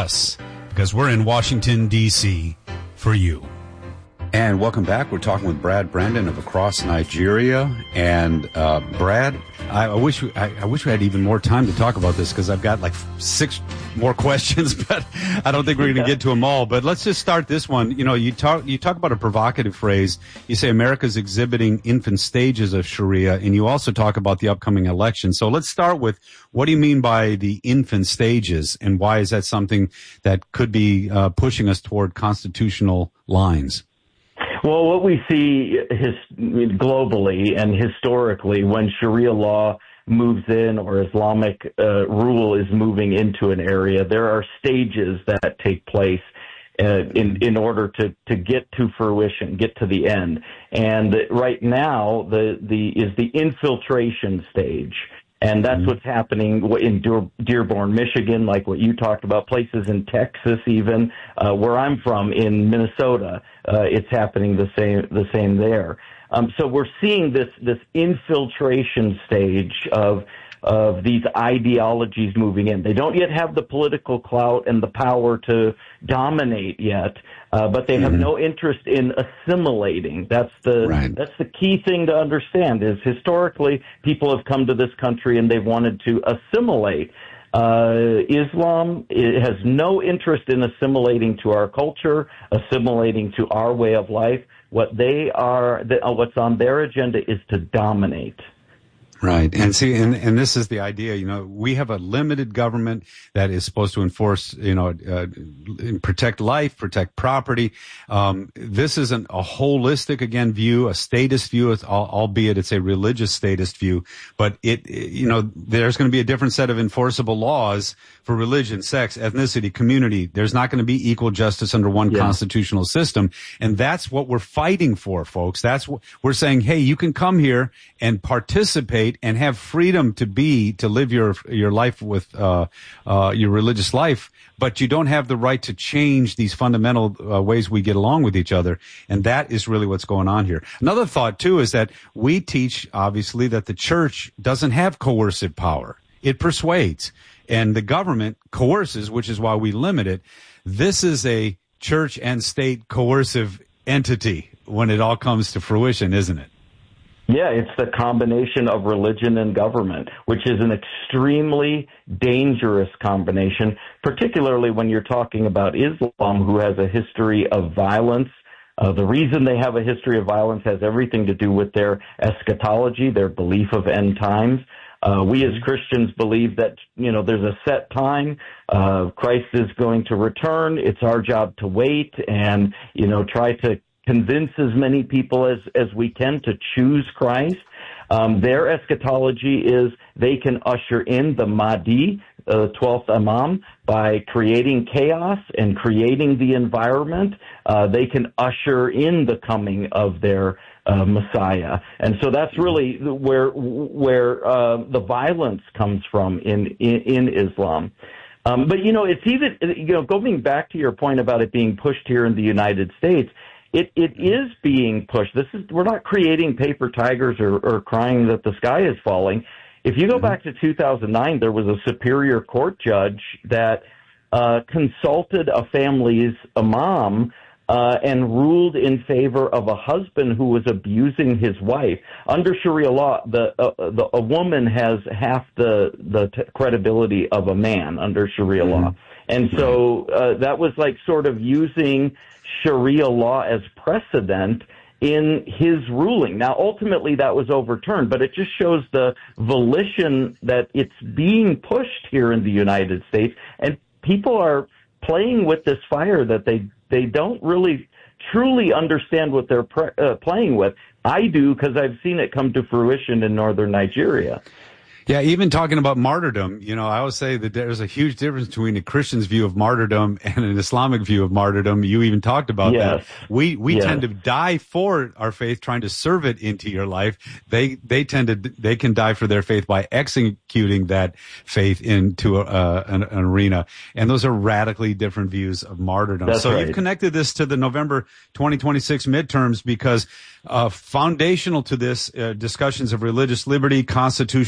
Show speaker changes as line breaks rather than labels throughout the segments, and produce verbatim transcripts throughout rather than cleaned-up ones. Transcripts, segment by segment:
us, because we're in Washington, D C for you.
And welcome back. We're talking with Brad Brandon of Across Nigeria. And uh, Brad, I, I wish we, I, I wish we had even more time to talk about this, because I've got like six more questions, but I don't think we're going to get to them all. But let's just start this one. You know, you talk you talk about a provocative phrase. You say America's exhibiting infant stages of Sharia, and you also talk about the upcoming election. So let's start with, what do you mean by the infant stages, and why is that something that could be uh, pushing us toward constitutional lines?
Well, what we see his, globally and historically, when Sharia law moves in or Islamic uh, rule is moving into an area, there are stages that take place uh, in in order to, to get to fruition, get to the end. And right now, the the is the infiltration stage. And that's what's happening in Dearborn, Michigan, like what you talked about, places in Texas even, uh, where I'm from in Minnesota, uh, it's happening the same, the same there. Um, so we're seeing this, this infiltration stage of, of these ideologies moving in. They don't yet have the political clout and the power to dominate yet, uh, but they have mm-hmm. no interest in assimilating. That's the right. that's the key thing to understand. Is historically people have come to this country and they've wanted to assimilate. Uh, Islam it has no interest in assimilating to our culture, assimilating to our way of life. What they are, what's on their agenda is to dominate.
Right. And see, and, and this is the idea, you know, we have a limited government that is supposed to enforce, you know, uh, protect life, protect property. Um, this isn't a holistic, again, view, a statist view, it's, albeit it's a religious statist view, but it, you know, there's going to be a different set of enforceable laws for religion, sex, ethnicity, community. There's not going to be equal justice under one yeah. constitutional system. And that's what we're fighting for, folks. That's what we're saying. Hey, you can come here and participate and have freedom to be, to live your, your life with, uh, uh, your religious life, but you don't have the right to change these fundamental uh, ways we get along with each other. And that is really what's going on here. Another thought too is that we teach, obviously, that the church doesn't have coercive power. It persuades, and the government coerces, which is why we limit it. This is a church and state coercive entity when it all comes to fruition, isn't it?
Yeah, it's the combination of religion and government, which is an extremely dangerous combination, particularly when you're talking about Islam, who has a history of violence. Uh, the reason they have a history of violence has everything to do with their eschatology, their belief of end times. Uh, we as Christians believe that, you know, there's a set time, uh, Christ is going to return. It's our job to wait and, you know, try to convince as many people as, as we can to choose Christ. Um, their eschatology is they can usher in the Mahdi, uh, twelfth Imam, by creating chaos and creating the environment. Uh, they can usher in the coming of their uh, Messiah. And so that's really where where uh, the violence comes from in, in, in Islam. Um, but, you know, it's even, you know, going back to your point about it being pushed here in the United States, It it is being pushed. This is we're not creating paper tigers or, or crying that the sky is falling. If you go back to two thousand nine, there was a Superior Court judge that uh, consulted a family's imam uh, and ruled in favor of a husband who was abusing his wife. Under Sharia law, the, uh, the a woman has half the the t- credibility of a man under Sharia mm-hmm. law, and so uh, that was like sort of using Sharia law as precedent in his ruling. Now, ultimately, that was overturned, but it just shows the volition that it's being pushed here in the United States, and people are playing with this fire that they they don't really truly understand what they're pre- uh, playing with. I do, because I've seen it come to fruition in northern Nigeria.
Yeah, even talking about martyrdom, you know, I always say that there's a huge difference between a Christian's view of martyrdom and an Islamic view of martyrdom. You even talked about yes. that. We we yes. tend to die for our faith, trying to serve it into your life. They they tend to they can die for their faith by executing that faith into a, an, an arena, and those are radically different views of martyrdom.
That's
so
right.
You've connected this to the November twenty twenty-six midterms because uh, foundational to this uh, discussions of religious liberty, constitutional supremacy.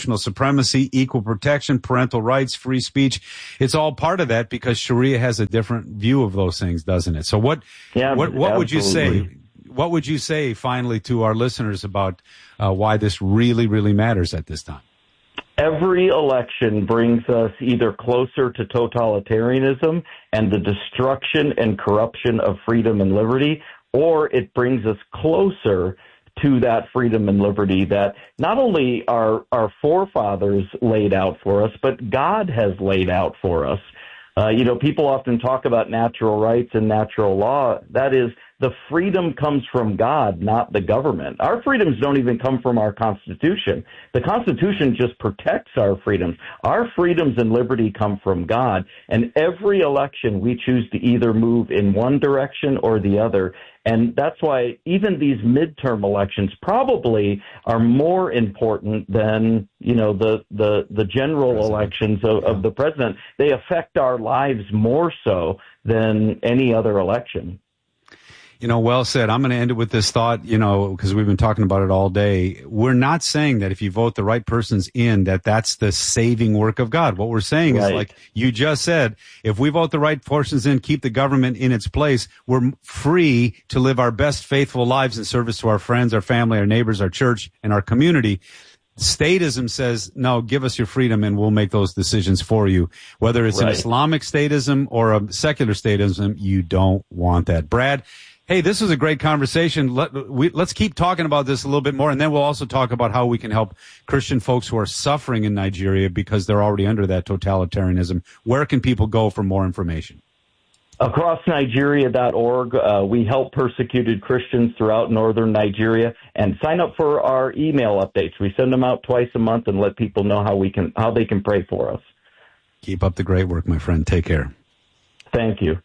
supremacy, equal protection, parental rights, free speech. It's all part of that because Sharia has a different view of those things, doesn't it? So what,
yeah,
what, what would you
absolutely.
say? What would you say finally to our listeners about uh, why this really, really matters at this time?
Every election brings us either closer to totalitarianism and the destruction and corruption of freedom and liberty, or it brings us closer to that freedom and liberty that not only our, our forefathers laid out for us, but God has laid out for us. Uh, you know, people often talk about natural rights and natural law. That is, the freedom comes from God, not the government. Our freedoms don't even come from our Constitution. The Constitution just protects our freedoms. Our freedoms and liberty come from God. And every election, we choose to either move in one direction or the other. And that's why even these midterm elections probably are more important than, you know, the, the, the general president. elections of, of the president. They affect our lives more so than any other election.
You know, well said. I'm going to end it with this thought, you know, because we've been talking about it all day. We're not saying that if you vote the right persons in, that that's the saving work of God. What we're saying right. is, like you just said, if we vote the right persons in, keep the government in its place, we're free to live our best faithful lives in service to our friends, our family, our neighbors, our church, and our community. Statism says, no, give us your freedom and we'll make those decisions for you. Whether it's right. an Islamic statism or a secular statism, you don't want that. Brad, hey, this was a great conversation. Let, we, let's keep talking about this a little bit more, and then we'll also talk about how we can help Christian folks who are suffering in Nigeria because they're already under that totalitarianism. Where can people go for more information?
across nigeria dot org. Uh, we help persecuted Christians throughout northern Nigeria, and sign up for our email updates. We send them out twice a month and let people know how we can how they can pray for us.
Keep up the great work, my friend. Take care.
Thank you.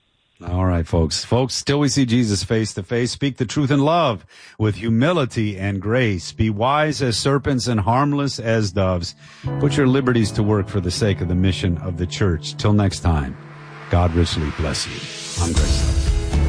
All right, folks. Folks, till we see Jesus face to face, speak the truth in love with humility and grace. Be wise as serpents and harmless as doves. Put your liberties to work for the sake of the mission of the church. Till next time, God richly bless you. I'm Greg Seltz.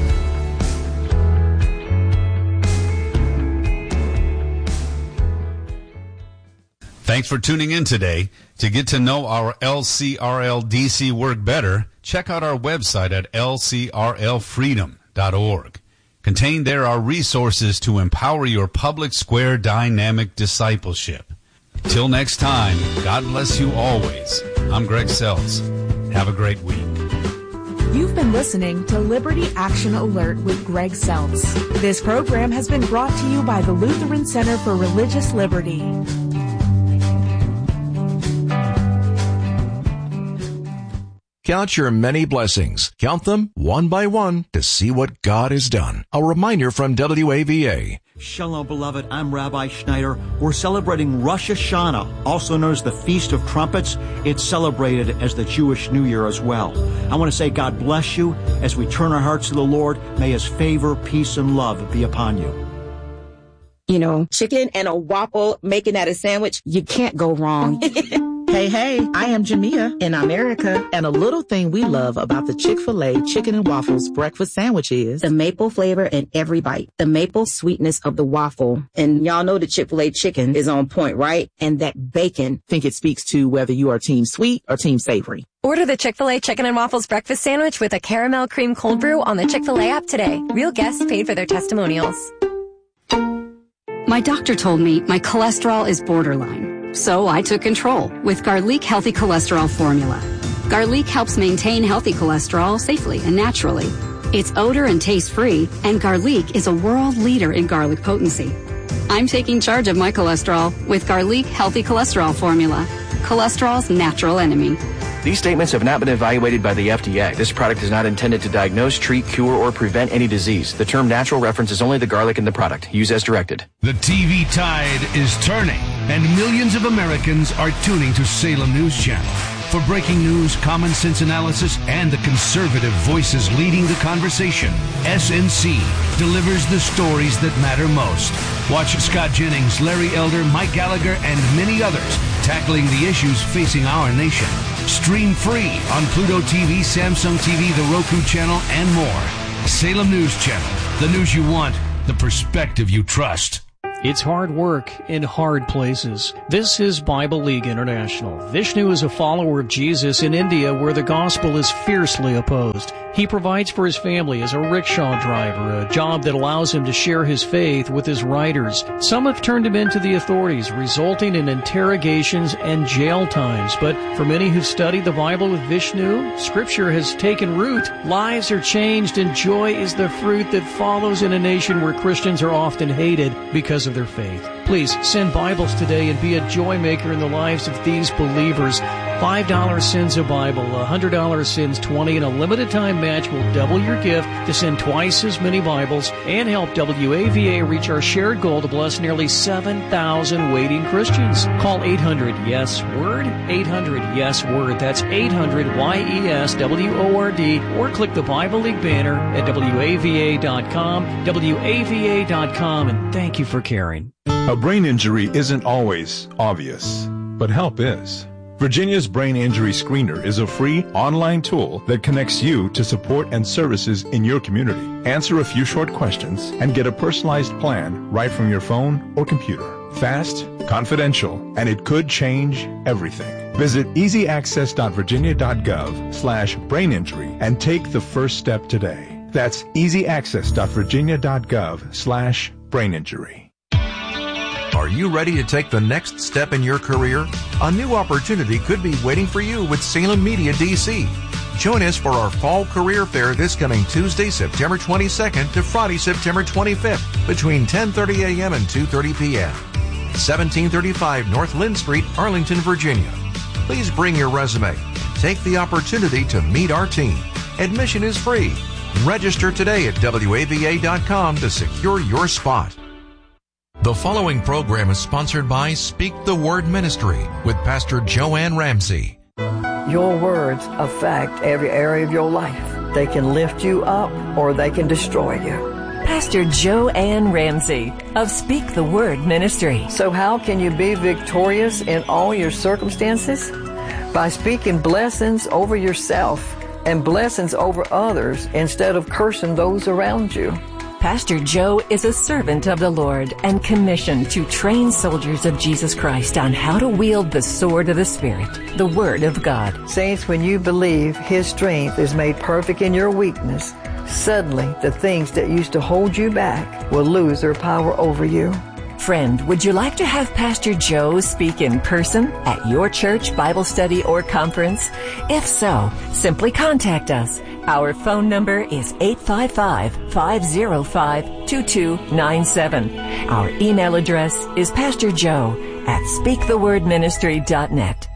Thanks for tuning in today. To get to know our L C R L D C work better, check out our website at L C R L freedom dot org. Contained there are resources to empower your public square dynamic discipleship. Till next time, God bless you always. I'm Greg Seltz. Have a great week.
You've been listening to Liberty Action Alert with Greg Seltz. This program has been brought to you by the Lutheran Center for Religious Liberty.
Count your many blessings. Count them one by one to see what God has done. A reminder from W A V A.
Shalom, beloved. I'm Rabbi Schneider. We're celebrating Rosh Hashanah, also known as the Feast of Trumpets. It's celebrated as the Jewish New Year as well. I want to say God bless you as we turn our hearts to the Lord. May His favor, peace, and love be upon you.
You know, chicken and a waffle, making that a sandwich, you can't go wrong.
Hey, hey, I am Jamia in America, and a little thing we love about the Chick-fil-A Chicken and Waffles breakfast sandwich is
the maple flavor in every bite, the maple sweetness of the waffle. And y'all know the Chick-fil-A chicken is on point, right? And that bacon.
Think it speaks to whether you are team sweet or team savory.
Order the Chick-fil-A Chicken and Waffles breakfast sandwich with a caramel cream cold brew on the Chick-fil-A app today. Real guests paid for their testimonials.
My doctor told me my cholesterol is borderline, so I took control with Garlic Healthy Cholesterol Formula. Garlic helps maintain healthy cholesterol safely and naturally. It's odor and taste-free, and Garlic is a world leader in garlic potency. I'm taking charge of my cholesterol with Garlic Healthy Cholesterol Formula, cholesterol's natural enemy.
These statements have not been evaluated by the F D A. This product is not intended to diagnose, treat, cure, or prevent any disease. The term natural references only the garlic in the product. Use as directed.
The T V tide is turning, and millions of Americans are tuning to Salem News Channel. For breaking news, common sense analysis, and the conservative voices leading the conversation, S N C delivers the stories that matter most. Watch Scott Jennings, Larry Elder, Mike Gallagher, and many others tackling the issues facing our nation. Stream free on Pluto T V, Samsung T V, the Roku channel, and more. Salem News Channel. The news you want, the perspective you trust.
It's hard work in hard places. This is Bible League International. Vishnu is a follower of Jesus in India where the gospel is fiercely opposed. He provides for his family as a rickshaw driver, a job that allows him to share his faith with his riders. Some have turned him into the authorities, resulting in interrogations and jail times. But for many who've studied the Bible with Vishnu, Scripture has taken root. Lives are changed, and joy is the fruit that follows in a nation where Christians are often hated because of their faith. Please send Bibles today and be a joy maker in the lives of these believers. five dollars sends a Bible, one hundred dollars sends twenty, and a limited time match will double your gift to send twice as many Bibles and help W A V A reach our shared goal to bless nearly seven thousand waiting Christians. Call eight hundred yes word, eight hundred yes word. That's eight hundred Y E S W O R D, or click the Bible League banner at W A V A dot com, W A V A dot com, and thank you for caring.
A brain injury isn't always obvious, but help is. Virginia's Brain Injury Screener is a free online tool that connects you to support and services in your community. Answer a few short questions and get a personalized plan right from your phone or computer. Fast, confidential, and it could change everything. Visit easyaccess.virginia.gov slash brain injury and take the first step today. That's easyaccess.virginia.gov slash brain injury.
Are you ready to take the next step in your career? A new opportunity could be waiting for you with Salem Media D C. Join us for our Fall Career Fair this coming Tuesday, September twenty-second to Friday, September twenty-fifth between ten thirty a.m. and two thirty p.m. seventeen thirty-five North Lynn Street, Arlington, Virginia. Please bring your resume and take the opportunity to meet our team. Admission is free. Register today at W A V A dot com to secure your spot. The following program is sponsored by Speak the Word Ministry with Pastor Joanne Ramsey.
Your words affect every area of your life. They can lift you up or they can destroy you.
Pastor Joanne Ramsey of Speak the Word Ministry.
So how can you be victorious in all your circumstances? By speaking blessings over yourself and blessings over others instead of cursing those around you.
Pastor Joe is a servant of the Lord and commissioned to train soldiers of Jesus Christ on how to wield the sword of the Spirit, the Word of God.
Saints, when you believe His strength is made perfect in your weakness, suddenly the things that used to hold you back will lose their power over you.
Friend, would you like to have Pastor Joe speak in person at your church, Bible study, or conference? If so, simply contact us. Our phone number is eight five five, five oh five, two two nine seven. Our email address is pastorjoe at speak the word ministry dot net.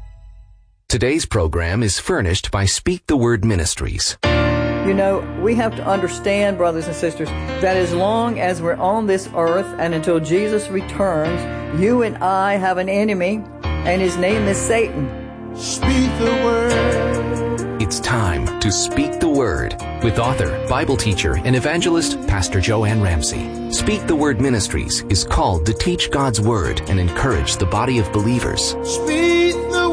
Today's program is furnished by Speak the Word Ministries.
You know, we have to understand, brothers and sisters, that as long as we're on this earth and until Jesus returns, you and I have an enemy, and his name is Satan.
Speak the word.
It's time to Speak the Word with author, Bible teacher, and evangelist Pastor Joanne Ramsey. Speak the Word Ministries is called to teach God's Word and encourage the body of believers.
Speak the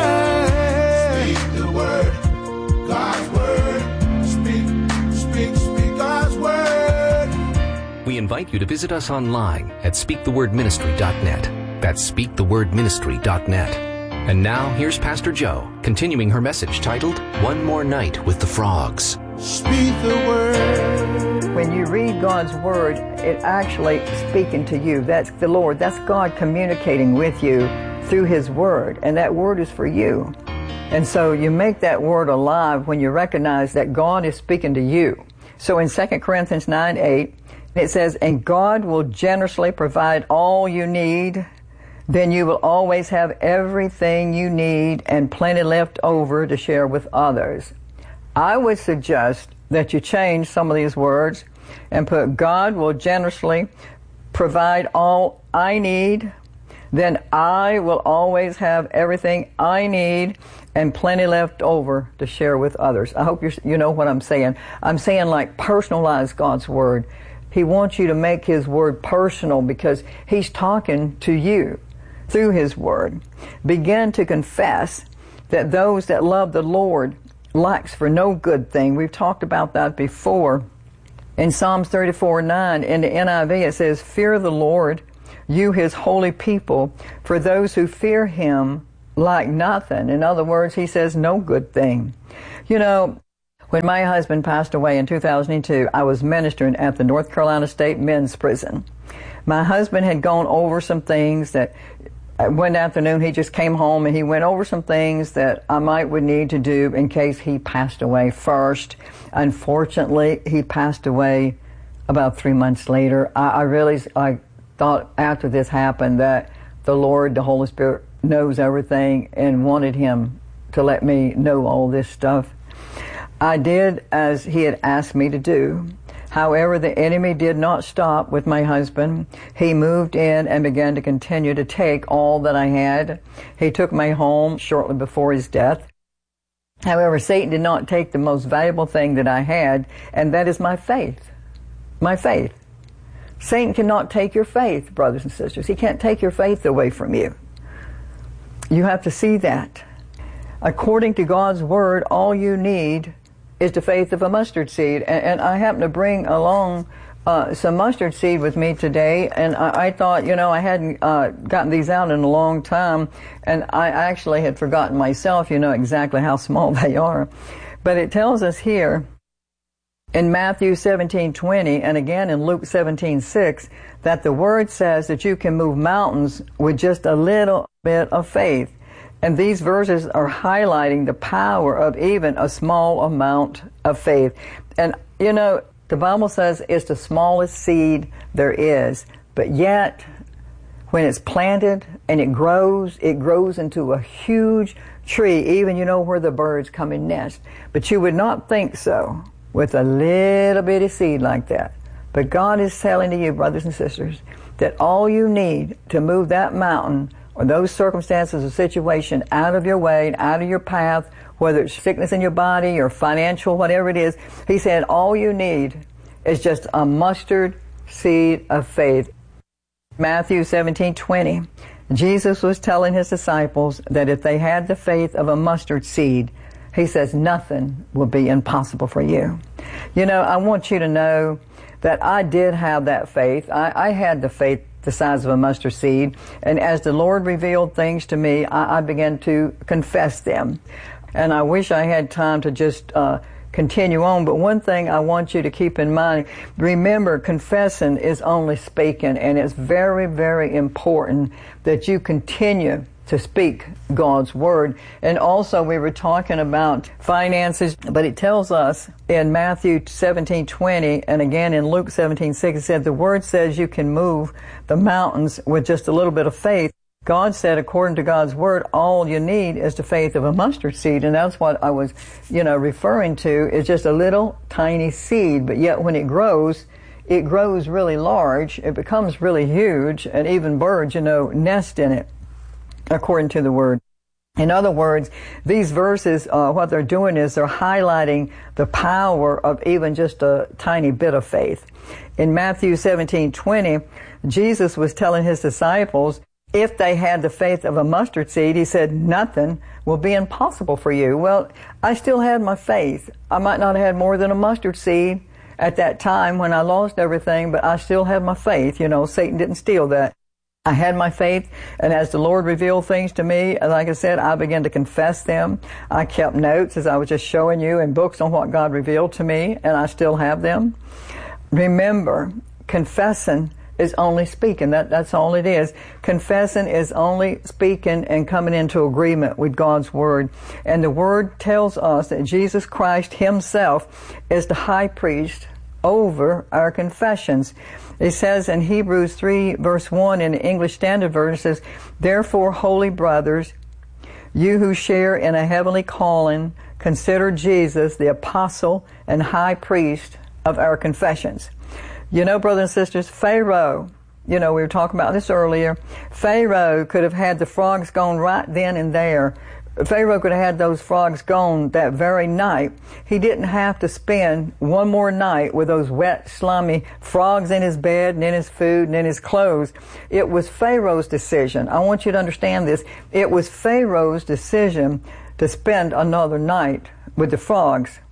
word. Speak the word. God's word. Speak, speak, speak God's word.
We invite you to visit us online at speak the word ministry dot net. That's speak the word ministry dot net. And now, here's Pastor Joe, continuing her message titled, One More Night with the Frogs.
Speak the word.
When you read God's word, it actually speaking to you. That's the Lord. That's God communicating with you through his word. And that word is for you. And so you make that word alive when you recognize that God is speaking to you. So in Second Corinthians nine eight, it says, and God will generously provide all you need. Then you will always have everything you need and plenty left over to share with others. I would suggest that you change some of these words and put, God will generously provide all I need. Then I will always have everything I need and plenty left over to share with others. I hope you're, you know what I'm saying. I'm saying like personalize God's word. He wants you to make his word personal because he's talking to you through his word. Begin to confess that those that love the Lord lacks for no good thing. We've talked about that before In Psalms thirty-four nine, in the N I V, it says, "Fear the Lord, you his holy people, for those who fear him lack nothing." In other words, he says no good thing. You know, when my husband passed away in two thousand two, I was ministering at the North Carolina State Men's Prison. My husband had gone over some things that one afternoon he just came home and he went over some things that I might would need to do in case he passed away first. Unfortunately, he passed away about three months later. I, I really I thought after this happened that the Lord, the Holy Spirit, knows everything and wanted him to let me know all this stuff. I did as he had asked me to do. However, the enemy did not stop with my husband. He moved in and began to continue to take all that I had. He took my home shortly before his death. However, Satan did not take the most valuable thing that I had, and that is my faith. My faith. Satan cannot take your faith, brothers and sisters. He can't take your faith away from you. You have to see that. According to God's Word, all you need is the faith of a mustard seed. And, and I happen to bring along uh, some mustard seed with me today, and I, I thought, you know, I hadn't uh, gotten these out in a long time, and I actually had forgotten myself, you know, exactly how small they are. But it tells us here in Matthew seventeen twenty and again in Luke seventeen six that the Word says that you can move mountains with just a little bit of faith. And these verses are highlighting the power of even a small amount of faith. And, you know, the Bible says it's the smallest seed there is. But yet, when it's planted and it grows, it grows into a huge tree, even, you know, where the birds come and nest. But you would not think so with a little bitty seed like that. But God is telling to you, brothers and sisters, that all you need to move that mountain or those circumstances or situation out of your way and out of your path, whether it's sickness in your body or financial, whatever it is, he said all you need is just a mustard seed of faith. Matthew seventeen twenty, Jesus was telling his disciples that if they had the faith of a mustard seed, he says nothing will be impossible for you. You know, I want you to know that I did have that faith. I, I had the faith the size of a mustard seed. And as the Lord revealed things to me, I, I began to confess them. And I wish I had time to just uh, continue on. But one thing I want you to keep in mind, remember, confessing is only speaking. And it's very, very important that you continue to speak God's Word. And also we were talking about finances, but it tells us in Matthew seventeen twenty and again in Luke seventeen six, it said the Word says you can move the mountains with just a little bit of faith. God said, according to God's Word, all you need is the faith of a mustard seed. And that's what I was, you know, referring to, is just a little tiny seed. But yet when it grows, it grows really large. It becomes really huge. And even birds, you know, nest in it, according to the Word. In other words, these verses, uh, what they're doing is they're highlighting the power of even just a tiny bit of faith. In Matthew seventeen twenty, Jesus was telling his disciples, if they had the faith of a mustard seed, he said, nothing will be impossible for you. Well, I still had my faith. I might not have had more than a mustard seed at that time when I lost everything, but I still had my faith. You know, Satan didn't steal that. I had my faith, and as the Lord revealed things to me, like I said, I began to confess them. I kept notes, as I was just showing you, and books on what God revealed to me, and I still have them. Remember, confessing is only speaking. That, that's all it is. Confessing is only speaking and coming into agreement with God's Word. And the Word tells us that Jesus Christ himself is the high priest over our confessions. It says in Hebrews three verse one in the English Standard Version, it says, therefore, holy brothers, you who share in a heavenly calling, consider Jesus the apostle and high priest of our confessions. You know, brothers and sisters, Pharaoh, you know, we were talking about this earlier, Pharaoh could have had the frogs gone right then and there. Pharaoh could have had those frogs gone that very night. He didn't have to spend one more night with those wet, slimy frogs in his bed and in his food and in his clothes. It was Pharaoh's decision. I want you to understand this. It was Pharaoh's decision to spend another night with the frogs,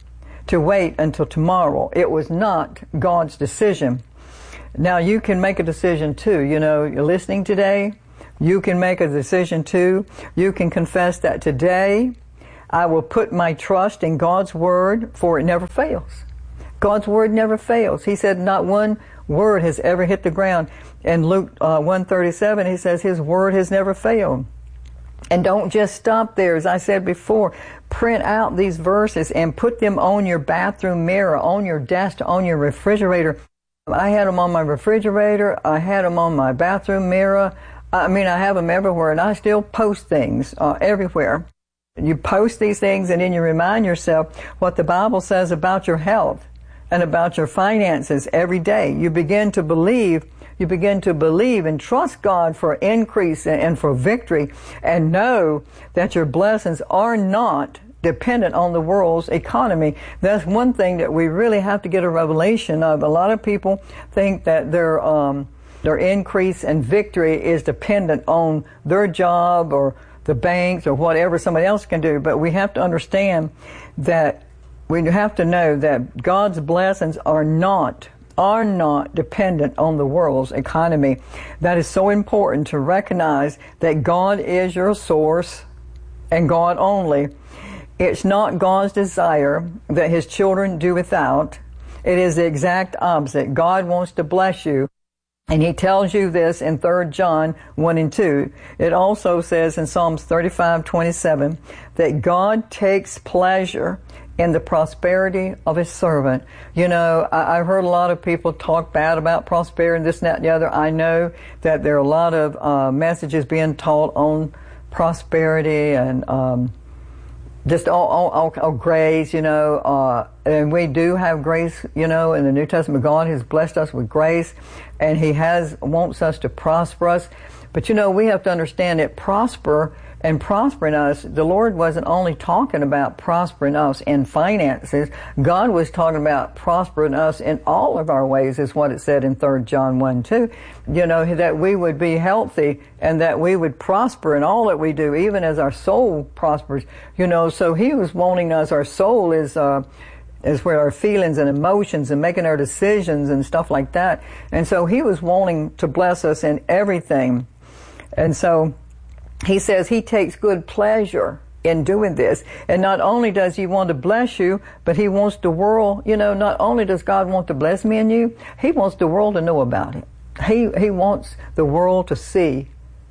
to wait until tomorrow. It was not God's decision. Now you can make a decision too. You know, you're listening today. You can make a decision too. You can confess that today I will put my trust in God's Word, for it never fails. God's Word never fails. He said not one word has ever hit the ground. In Luke uh, one thirty-seven, he says His Word has never failed. And don't just stop there. As I said before, print out these verses and put them on your bathroom mirror, on your desk, on your refrigerator. I had them on my refrigerator. I had them on my bathroom mirror. I mean, I have them everywhere, and I still post things uh, everywhere. You post these things, and then you remind yourself what the Bible says about your health and about your finances every day. You begin to believe You begin to believe and trust God for increase and for victory, and know that your blessings are not dependent on the world's economy. That's one thing that we really have to get a revelation of. A lot of people think that their um, their increase and victory is dependent on their job or the banks or whatever somebody else can do. But we have to understand that we have to know that God's blessings are not are not dependent on the world's economy. That is so important to recognize that God is your source and God only. It's not God's desire that His children do without. It is the exact opposite. God wants to bless you. And He tells you this in Third John one and two. It also says in Psalms thirty-five twenty-seven that God takes pleasure in the prosperity of His servant. You know, I, I've heard a lot of people talk bad about prosperity and this and that and the other. I know that there are a lot of uh, messages being taught on prosperity and um, just all, all, all, all grace, you know, uh, and we do have grace, you know, in the New Testament. God has blessed us with grace, and He has wants us to prosper us. But, you know, we have to understand that prosper and prospering us, the Lord wasn't only talking about prospering us in finances. God was talking about prospering us in all of our ways, is what it said in Third John one two. You know, that we would be healthy and that we would prosper in all that we do, even as our soul prospers. You know, so He was wanting us, our soul is, uh, is where our feelings and emotions and making our decisions and stuff like that. And so He was wanting to bless us in everything. And so He says He takes good pleasure in doing this. And not only does He want to bless you, but He wants the world, you know, not only does God want to bless me and you, He wants the world to know about it. He, he wants the world to see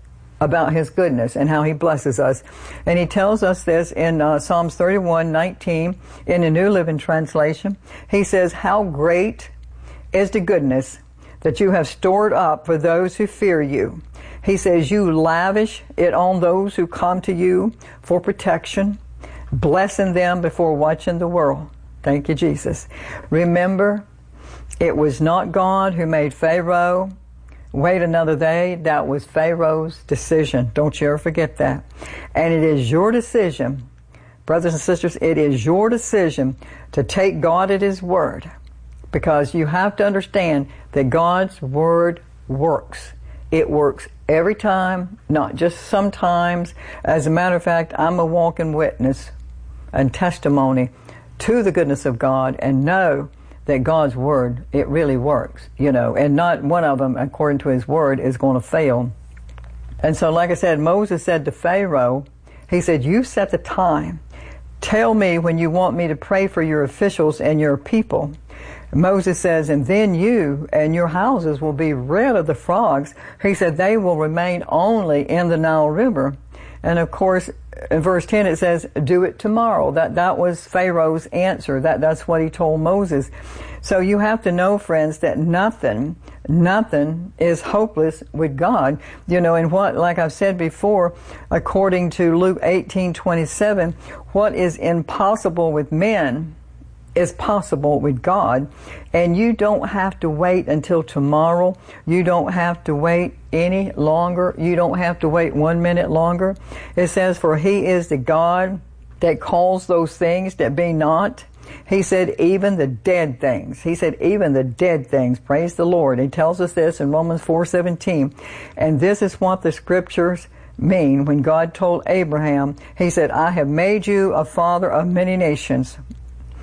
about His goodness and how He blesses us. And He tells us this in uh, Psalms thirty-one nineteen in the New Living Translation. He says, "How great is the goodness that you have stored up for those who fear you." He says, "You lavish it on those who come to you for protection, blessing them before watching the world." Thank you, Jesus. Remember, it was not God who made Pharaoh wait another day. That was Pharaoh's decision. Don't you ever forget that. And it is your decision, brothers and sisters, it is your decision to take God at His word, because you have to understand that God's word works. It works every time, not just sometimes. As a matter of fact, I'm a walking witness and testimony to the goodness of God, and know that God's word, it really works, you know, and not one of them, according to His word, is going to fail. And so, like I said, Moses said to Pharaoh, he said, "You set the time. Tell me when you want me to pray for your officials and your people." Moses says, "And then you and your houses will be rid of the frogs." He said, "They will remain only in the Nile River." And of course, in verse ten it says, "Do it tomorrow." That that was Pharaoh's answer. That that's what he told Moses. So you have to know, friends, that nothing, nothing is hopeless with God. You know, and what, like I've said before, according to Luke eighteen twenty-seven, what is impossible with men is possible with God. And you don't have to wait until tomorrow. You don't have to wait any longer. You don't have to wait one minute longer. It says, "For He is the God that calls those things that be not." He said, even the dead things. He said, even the dead things. Praise the Lord. He tells us this in Romans four seventeen. And this is what the scriptures mean when God told Abraham, He said, "I have made you a father of many nations."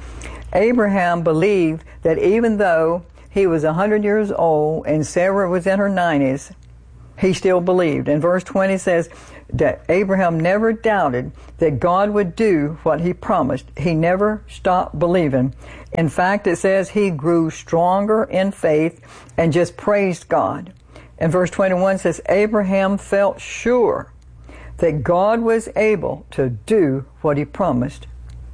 Abraham believed that even though he was one hundred years old and Sarah was in her nineties, he still believed. And verse twenty says that Abraham never doubted that God would do what he promised. He never stopped believing. In fact, it says he grew stronger in faith and just praised God. And verse twenty-one says, Abraham felt sure that God was able to do what he promised.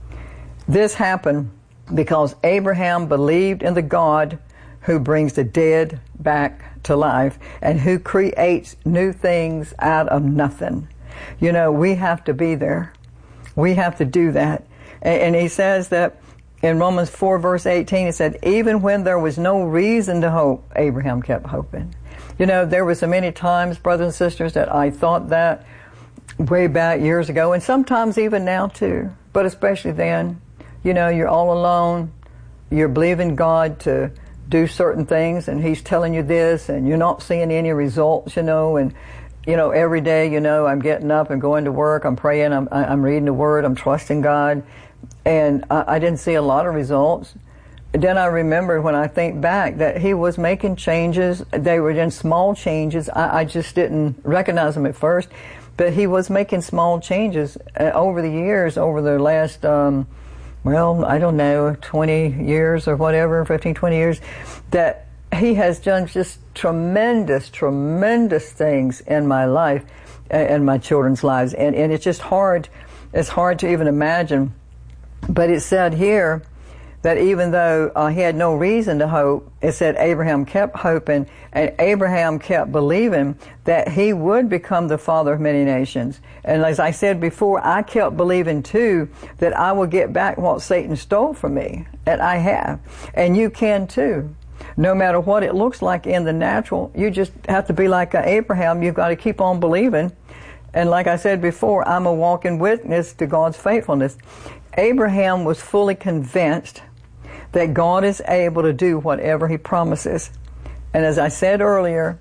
This happened because Abraham believed in the God who brings the dead back to life and who creates new things out of nothing. You know, we have to be there. We have to do that. And he says that in Romans four verse eighteen, he said, even when there was no reason to hope, Abraham kept hoping. You know, there were so many times, brothers and sisters, that I thought that way back years ago, and sometimes even now too, but especially then. You know, you're all alone, you're believing God to do certain things, and He's telling you this, and you're not seeing any results, you know, and, you know, every day, you know, I'm getting up and going to work, I'm praying, I'm, I'm reading the Word, I'm trusting God, and I, I didn't see a lot of results. Then I remembered when I think back that He was making changes, they were in small changes, I, I just didn't recognize them at first, but He was making small changes uh, over the years, over the last, um, well, I don't know, twenty years or whatever, fifteen, twenty years, that He has done just tremendous, tremendous things in my life and my children's lives. And, and it's just hard, it's hard to even imagine. But it said here that even though uh, he had no reason to hope, it said Abraham kept hoping, and Abraham kept believing that he would become the father of many nations. And as I said before, I kept believing too that I will get back what Satan stole from me, and I have. And you can too. No matter what it looks like in the natural, you just have to be like Abraham. You've got to keep on believing. And like I said before, I'm a walking witness to God's faithfulness. Abraham was fully convinced that God is able to do whatever He promises. And as I said earlier,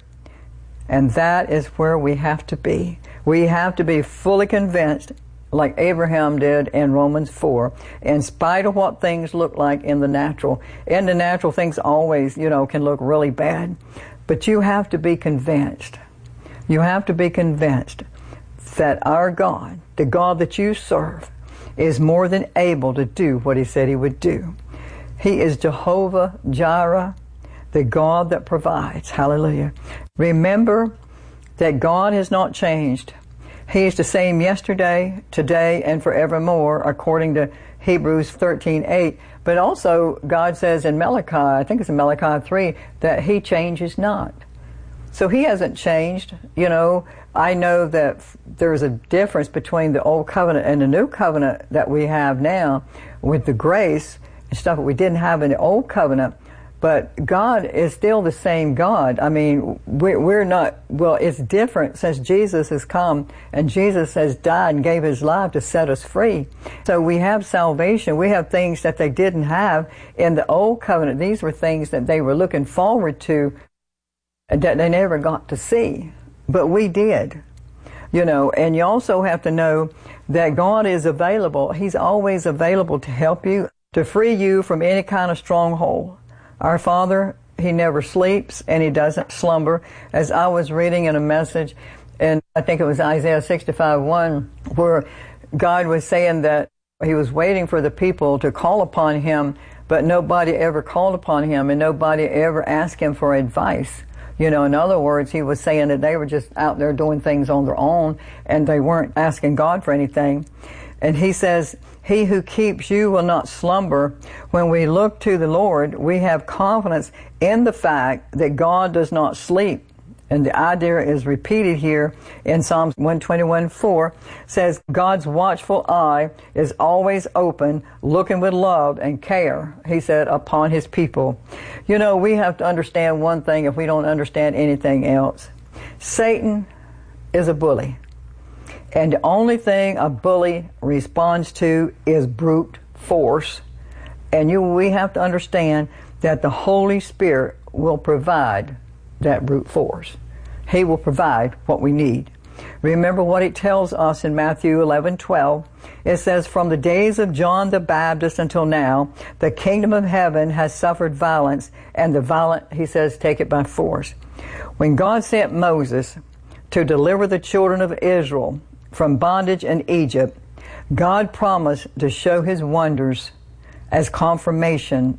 and that is where we have to be. We have to be fully convinced, like Abraham did in Romans four, in spite of what things look like in the natural. In the natural, things always, you know, can look really bad. But you have to be convinced. You have to be convinced that our God, the God that you serve, is more than able to do what He said He would do. He is Jehovah Jireh, the God that provides. Hallelujah. Remember that God has not changed. He is the same yesterday, today, and forevermore, according to Hebrews thirteen eight. But also, God says in Malachi, I think it's in Malachi three, that He changes not. So He hasn't changed. You know, I know that there's a difference between the old covenant and the new covenant that we have now with the grace and stuff that we didn't have in the old covenant. But God is still the same God. I mean, we're, we're not, well, it's different since Jesus has come and Jesus has died and gave His life to set us free. So we have salvation. We have things that they didn't have in the old covenant. These were things that they were looking forward to that they never got to see. But we did. You know, and you also have to know that God is available. He's always available to help you, to free you from any kind of stronghold. Our Father, He never sleeps and He doesn't slumber. As I was reading in a message, and I think it was Isaiah sixty-five one, where God was saying that He was waiting for the people to call upon Him, but nobody ever called upon Him and nobody ever asked Him for advice. You know, in other words, He was saying that they were just out there doing things on their own and they weren't asking God for anything. And He says, He who keeps you will not slumber. When we look to the Lord, we have confidence in the fact that God does not sleep. And the idea is repeated here in Psalms one twenty-one four, says, God's watchful eye is always open, looking with love and care, He said, upon His people. You know, we have to understand one thing if we don't understand anything else. Satan is a bully. And the only thing a bully responds to is brute force. And you, we have to understand that the Holy Spirit will provide that brute force. He will provide what we need. Remember what it tells us in Matthew eleven twelve. It says, from the days of John the Baptist until now, the kingdom of heaven has suffered violence, and the violent, he says, take it by force. When God sent Moses to deliver the children of Israel from bondage in Egypt, God promised to show his wonders as confirmation